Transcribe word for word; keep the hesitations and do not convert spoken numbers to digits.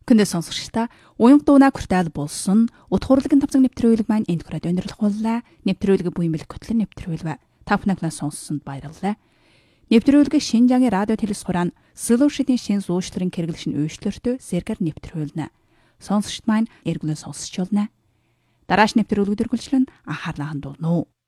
Күндэ сонсогчдаа уянга дуунаа хүртэл болсон утгуурлаг тавцаг нэвтрүүлэг маань энд хүрээд өндөрлөхүүллээ. Нэвтрүүлэг буймэл көтлөн нэвтрүүлвэ. Та бүхнээс сонссонд баярлалаа. Нэвтрүүлэг Шинжаагийн радио телевиз хураан Solution-ийн шин зуушларын хэрэглэшин үйлчлэртөө сэргээр нэвтрүүлнэ. Сонсогчд маань эргүүлэн сонсч болно. Дарааш нэвтрүүлгүүд үргэлжлэн анхаарлаа хандуулна уу.